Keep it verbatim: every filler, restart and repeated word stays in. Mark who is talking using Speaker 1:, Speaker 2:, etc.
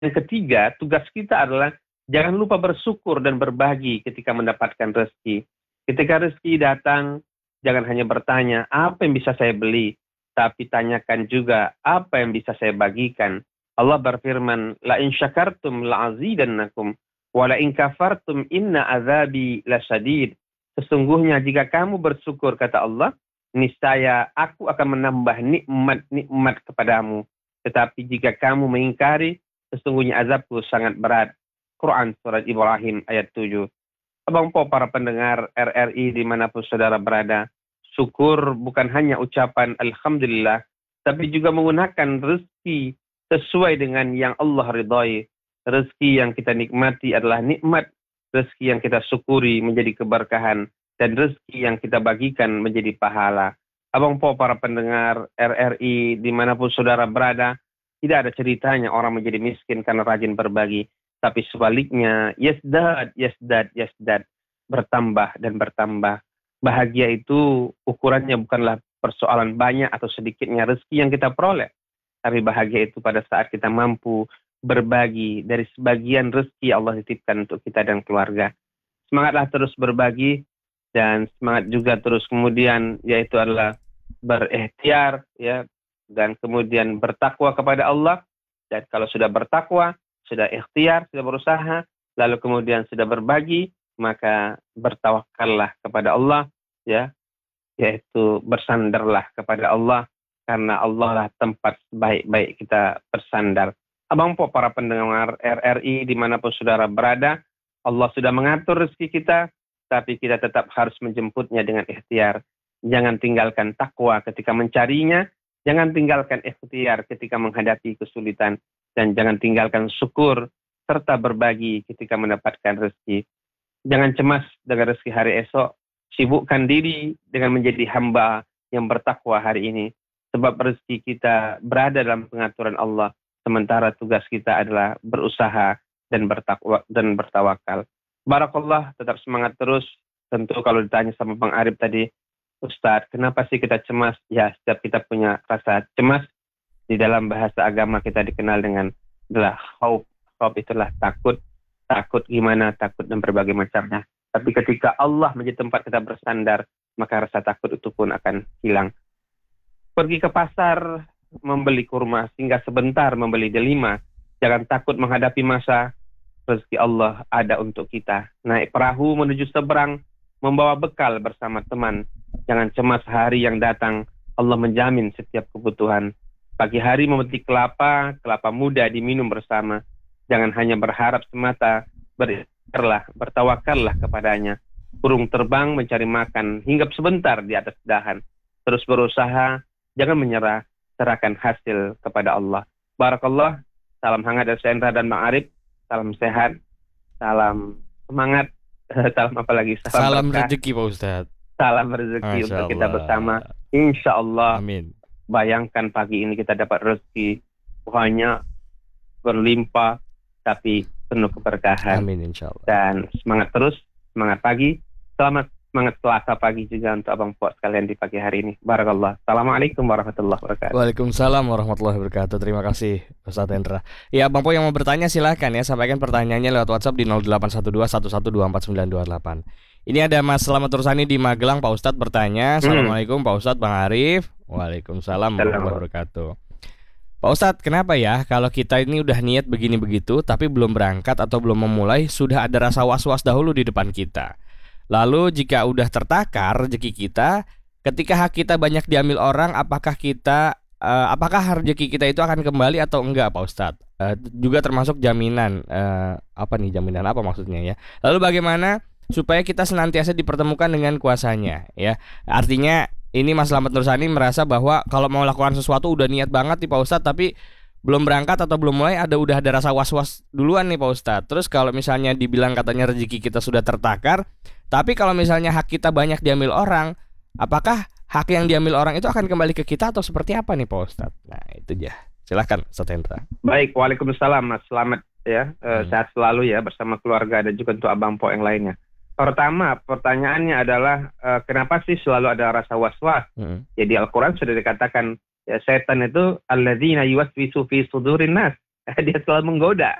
Speaker 1: Yang ketiga, tugas kita adalah jangan lupa bersyukur dan berbagi ketika mendapatkan rezeki. Ketika rezeki datang, jangan hanya bertanya, apa yang bisa saya beli? Tapi tanyakan juga, apa yang bisa saya bagikan? Allah berfirman, la in syakartum la'azidannakum, wa la in kafartum inna azabi lasyadid. Sesungguhnya jika kamu bersyukur, kata Allah, niscaya aku akan menambah nikmat-nikmat kepadamu. Tetapi jika kamu mengingkari, sesungguhnya azabku sangat berat. Quran Surat Ibrahim ayat tujuh. Abang po para pendengar R R I dimanapun saudara berada, syukur bukan hanya ucapan Alhamdulillah, tapi juga menggunakan rezeki sesuai dengan yang Allah ridhai. Rezeki yang kita nikmati adalah nikmat, rezeki yang kita syukuri menjadi keberkahan, dan rezeki yang kita bagikan menjadi pahala. Abang po para pendengar R R I dimanapun saudara berada, tidak ada ceritanya orang menjadi miskin karena rajin berbagi. Tapi sebaliknya, yasdad, yasdad, yasdad, bertambah dan bertambah. Bahagia itu ukurannya bukanlah persoalan banyak atau sedikitnya rezeki yang kita peroleh. Tapi bahagia itu pada saat kita mampu berbagi dari sebagian rezeki Allah titipkan untuk kita dan keluarga. Semangatlah terus berbagi, dan semangat juga terus kemudian yaitu adalah berikhtiar, ya, dan kemudian bertakwa kepada Allah. Dan kalau sudah bertakwa, sudah ikhtiar, sudah berusaha, lalu kemudian sudah berbagi, maka bertawakallah kepada Allah, ya, yaitu bersandarlah kepada Allah, karena Allah lah tempat baik-baik kita bersandar. Abang po para pendengar R R I dimanapun saudara berada, Allah sudah mengatur rezeki kita, tapi kita tetap harus menjemputnya dengan ikhtiar. Jangan tinggalkan takwa ketika mencarinya, jangan tinggalkan ikhtiar ketika menghadapi kesulitan, dan jangan tinggalkan syukur serta berbagi ketika mendapatkan rezeki. Jangan cemas dengan rezeki hari esok, sibukkan diri dengan menjadi hamba yang bertakwa hari ini. Sebab rezeki kita berada dalam pengaturan Allah, sementara tugas kita adalah berusaha dan bertakwa dan bertawakal. Barakallah, tetap semangat terus. Tentu kalau ditanya sama Bang Arif tadi, Ustadz, kenapa sih kita cemas? Ya, setiap kita punya rasa cemas. Di dalam bahasa agama kita dikenal dengan adalah khauf. Khauf itulah takut. Takut gimana? Takut dan berbagai macamnya. Tapi ketika Allah menjadi tempat kita bersandar, maka rasa takut itu pun akan hilang. Pergi ke pasar membeli kurma, sehingga sebentar membeli delima. Jangan takut menghadapi masa. Rezeki Allah ada untuk kita. Naik perahu menuju seberang, membawa bekal bersama teman. Jangan cemas hari yang datang. Allah menjamin setiap kebutuhan. Pagi hari memetik kelapa, kelapa muda diminum bersama. Jangan hanya berharap semata, berikhtiarlah, bertawakallah kepadanya. Burung terbang mencari makan, hinggap sebentar di atas dahan. Terus berusaha, jangan menyerah, serahkan hasil kepada Allah. Barakallah, salam hangat dari Sendra dan Bang Arif. Salam sehat, salam semangat, salam apa lagi?
Speaker 2: Salam, salam rezeki Pak Ustadz.
Speaker 1: Salam rezeki untuk kita bersama. Insya Allah.
Speaker 2: Amin.
Speaker 1: Bayangkan pagi ini kita dapat rezeki banyak, berlimpah, tapi penuh keberkahan.
Speaker 2: Amin insya Allah.
Speaker 1: Dan semangat terus, semangat pagi. Selamat semangat Selasa pagi juga untuk Abang Puak sekalian di pagi hari ini. Barakallah. Assalamualaikum warahmatullahi wabarakatuh.
Speaker 2: Waalaikumsalam warahmatullahi wabarakatuh. Terima kasih Ustaz Hendra. Ya, Abang Puak yang mau bertanya silakan ya, sampaikan pertanyaannya lewat WhatsApp di nol delapan satu dua satu satu dua empat sembilan dua delapan. Ini ada Mas Selamat Tursani di Magelang, Pak Ustadz bertanya. Assalamualaikum Pak Ustadz, Bang Arif. Waalaikumsalam warahmatullahi wabarakatuh. Pak Ustadz, kenapa ya kalau kita ini udah niat begini begitu, tapi belum berangkat atau belum memulai, sudah ada rasa was-was dahulu di depan kita. Lalu jika udah tertakar rezeki kita, ketika hak kita banyak diambil orang, apakah kita, uh, apakah rezeki kita itu akan kembali atau enggak, Pak Ustadz? Uh, juga termasuk jaminan, uh, apa nih jaminan apa maksudnya ya? Lalu bagaimana supaya kita senantiasa dipertemukan dengan kuasanya ya? Artinya ini Mas Selamat Nursani merasa bahwa kalau mau lakukan sesuatu udah niat banget nih Pak Ustadz, tapi belum berangkat atau belum mulai, ada udah ada rasa was-was duluan nih Pak Ustadz. Terus kalau misalnya dibilang katanya rezeki kita sudah tertakar, tapi kalau misalnya hak kita banyak diambil orang, apakah hak yang diambil orang itu akan kembali ke kita atau seperti apa nih Pak Ustadz? Nah itu dia, silakan Ustadz Hendra.
Speaker 1: Baik, waalaikumsalam Mas Selamat ya, hmm. sehat selalu ya bersama keluarga dan juga untuk Abang Po yang lainnya. Pertama, pertanyaannya adalah uh, kenapa sih selalu ada rasa was-was? Hmm. Jadi Al-Quran sudah dikatakan ya, setan itu alladzina yuwaswisu fi sudurin nas. dia selalu menggoda.